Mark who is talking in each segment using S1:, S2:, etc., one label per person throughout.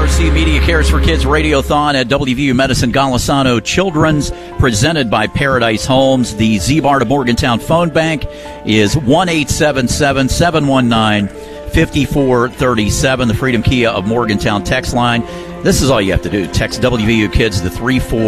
S1: WVURC Media Cares for Kids Radiothon at WVU Medicine Golisano Children's, presented by Paradise Homes. The Z-Bar to Morgantown phone bank is 1-877-719-5437. The Freedom Kia of Morgantown text line. This is all you have to do. Text WVU Kids to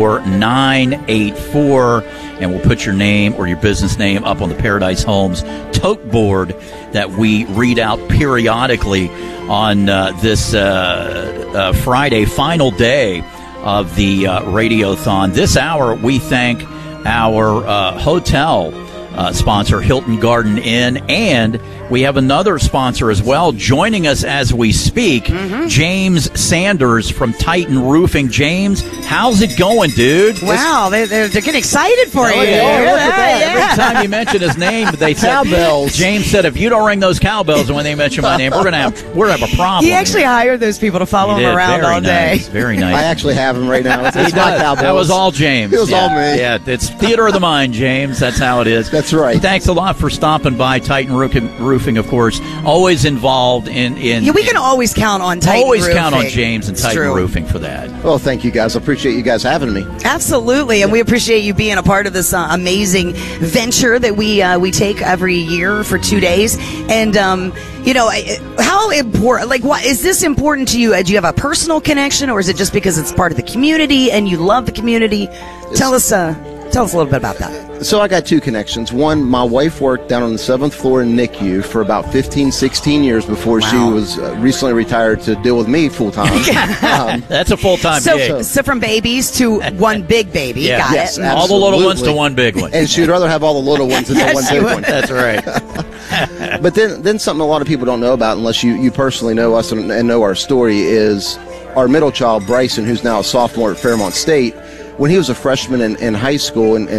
S1: 34984, and we'll put your name or your business name up on the Paradise Homes tote board that we read out periodically on this Friday, final day of the Radiothon. This hour, we thank our hotel sponsor, Hilton Garden Inn, and we have another sponsor as well joining us as we speak, James Sanders from Titan Roofing. James, how's it going, dude?
S2: Wow, they're getting excited for you.
S1: Every time you mention his name, they said
S3: cowbells.
S1: James said, if you don't ring those cowbells when they mention my name, we're gonna have a problem.
S2: He actually hired those people to follow him around all day.
S1: Very nice.
S3: I actually have him right now. It's
S1: He
S3: my
S1: does.
S3: cowbells.
S1: That was all James.
S3: It was all me.
S1: Yeah, it's theater of the mind, James. That's how it is.
S3: That's right.
S1: Thanks a lot for stopping by. Titan Roofing, of course, always involved in
S2: Yeah, we can always count on Titan
S1: always
S2: Roofing.
S1: count on James and Titan Roofing for that.
S3: Well, thank you guys. I appreciate you guys having me.
S2: Absolutely, and we appreciate you being a part of this amazing venture that we take every year for 2 days. And how important? Like, what is this important to you? Do you have a personal connection, or is it just because it's part of the community and you love the community? Tell us a little bit about that.
S3: So I got two connections. One, my wife worked down on the 7th floor in NICU for about 15, 16 years before she was recently retired to deal with me full time.
S1: That's a full-time gig.
S2: So from babies to one big baby.
S1: Yeah.
S2: Got
S3: Yes,
S2: it.
S3: absolutely.
S1: All the little ones to one big one.
S3: And she'd rather have all the little ones than the one big one.
S1: That's right.
S3: But then something a lot of people don't know about, unless you personally know us and know our story, is our middle child, Bryson, who's now a sophomore at Fairmont State. When he was a freshman in high school, and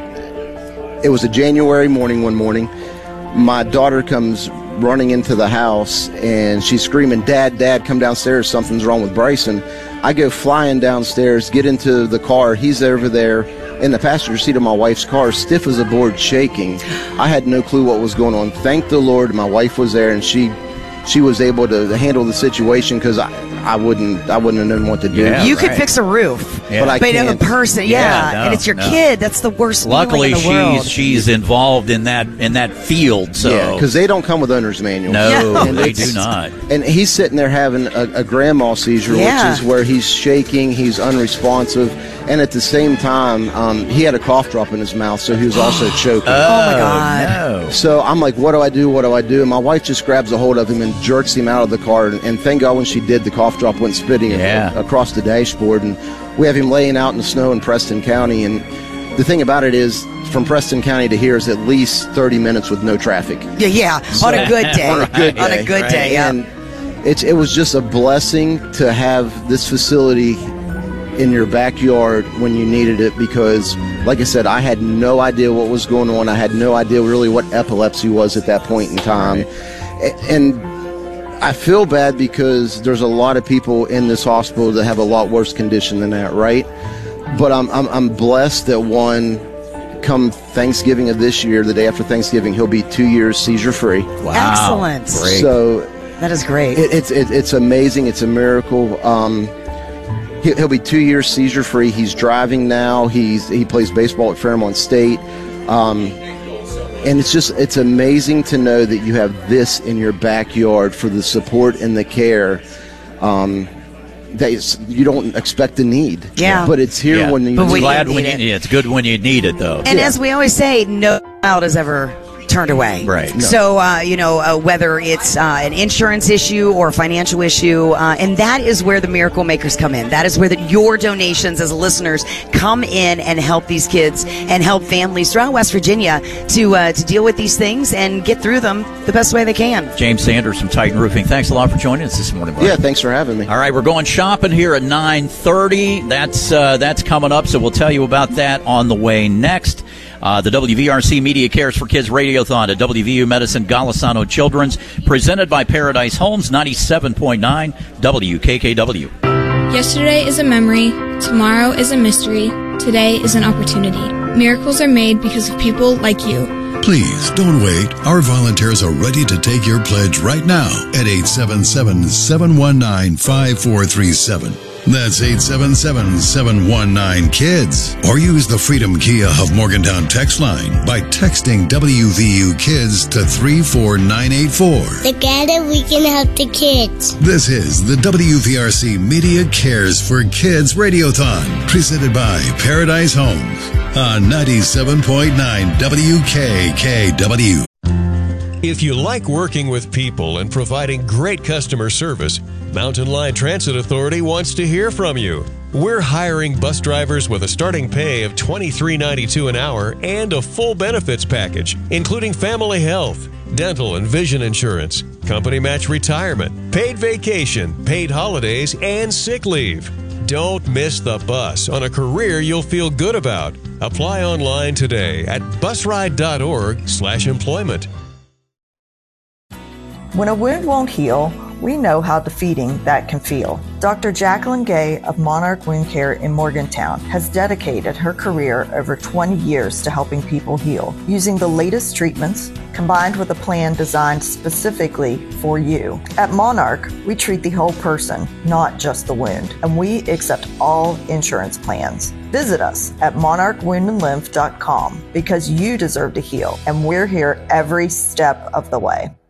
S3: it was a January morning one morning, my daughter comes running into the house, and she's screaming, "Dad, Dad, come downstairs, something's wrong with Bryson." I go flying downstairs, get into the car. He's over there in the passenger seat of my wife's car, stiff as a board, shaking. I had no clue what was going on. Thank the Lord my wife was there, and she was able to handle the situation, because I wouldn't have known what to do.
S1: Yeah,
S2: You could fix a roof,
S3: But I
S2: but
S3: can't.
S2: a person, and it's your kid. That's the worst.
S1: Luckily,
S2: feeling in the world.
S1: she's involved in that field. So
S3: Yeah, because they don't come with owner's manuals.
S1: no,
S3: And
S1: they
S3: it's-
S1: do not.
S3: And he's sitting there having a grandma seizure,
S2: Yeah.
S3: which is where he's shaking, he's unresponsive, and at the same time, he had a cough drop in his mouth, so he was also choking.
S2: Oh my God.
S1: No.
S3: So I'm like, what do I do? What do I do? And my wife just grabs a hold of him and jerks him out of the car. And thank God when she did, the cough drop went spitting across the dashboard. And we have him laying out in the snow in Preston County. And the thing about it is, from Preston County to here is at least 30 minutes with no traffic.
S2: Yeah, on a good day.
S3: On a good day.
S2: On a good day, yeah.
S3: And it was just a blessing to have this facility in your backyard when you needed it, because, like I said, I had no idea what was going on. I had no idea really what epilepsy was at that point in time. And I feel bad because there's a lot of people in this hospital that have a lot worse condition than that, right? But I'm blessed that come Thanksgiving of this year, the day after Thanksgiving, he'll be 2 years seizure-free.
S1: Wow.
S2: Excellent.
S1: Great.
S3: So
S2: That is great.
S3: it's amazing. It's a miracle. He'll be 2 years seizure-free. He's driving now. He plays baseball at Fairmont State. And it's amazing to know that you have this in your backyard for the support and the care that you don't expect to need.
S2: Yeah.
S3: But it's here when you
S2: But when
S1: Glad
S2: you
S1: when
S2: need
S1: you,
S2: it.
S1: it's good when you need it, though.
S2: And as we always say, no child is ever turned away.
S1: Right. No.
S2: So, whether it's an insurance issue or a financial issue, and that is where the Miracle Makers come in. That is where your donations as listeners come in and help these kids and help families throughout West Virginia to deal with these things and get through them the best way they can.
S1: James Sanders from Titan Roofing, thanks a lot for joining us this morning, buddy.
S3: Yeah, thanks for having me.
S1: All right, we're going shopping here at 9:30. That's coming up, so we'll tell you about that on the way next. The WVRC Media Cares for Kids Radiothon at WVU Medicine Golisano Children's, presented by Paradise Homes, 97.9 WKKW.
S4: Yesterday is a memory, tomorrow is a mystery, today is an opportunity. Miracles are made because of people like you.
S5: Please don't wait. Our volunteers are ready to take your pledge right now at 877-719-5437. That's 877-719-KIDS. Or use the Freedom Kia of Morgantown text line by texting WVU Kids to 34984.
S6: Together we can help the kids.
S5: This is the WVRC Media Cares for Kids Radiothon, presented by Paradise Homes on 97.9 WKKW.
S7: If you like working with people and providing great customer service, Mountain Line Transit Authority wants to hear from you. We're hiring bus drivers with a starting pay of $23.92 an hour and a full benefits package, including family health, dental and vision insurance, company match retirement, paid vacation, paid holidays, and sick leave. Don't miss the bus on a career you'll feel good about. Apply online today at busride.org/employment.
S8: When a wound won't heal, we know how defeating that can feel. Dr. Jacqueline Gay of Monarch Wound Care in Morgantown has dedicated her career over 20 years to helping people heal, using the latest treatments combined with a plan designed specifically for you. At Monarch, we treat the whole person, not just the wound, and we accept all insurance plans. Visit us at monarchwoundandlymph.com because you deserve to heal, and we're here every step of the way.